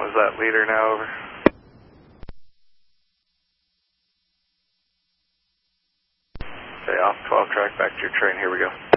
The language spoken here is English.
was that leader now, over? Okay, off 12 track, back to your train, here we go.